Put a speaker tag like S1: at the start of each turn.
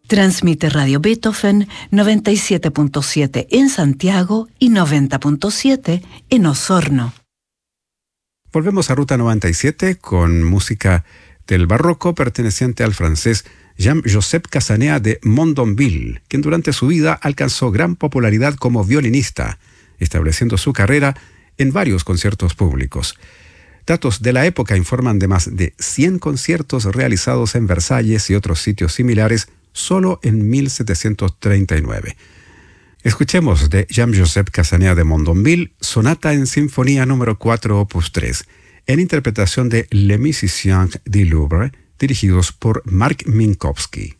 S1: Transmite Radio Beethoven 97.7 en Santiago y 90.7 en Osorno.
S2: Volvemos a Ruta 97 con música del barroco perteneciente al francés Jean-Joseph Casanea de Mondonville, quien durante su vida alcanzó gran popularidad como violinista, estableciendo su carrera en varios conciertos públicos. Datos de la época informan de más de 100 conciertos realizados en Versalles y otros sitios similares solo en 1739. Escuchemos de Jean-Joseph Casanea de Mondonville, Sonata en Sinfonía número 4, opus 3, en interpretación de Les Musiciens du Louvre, dirigidos por Marc Minkowski.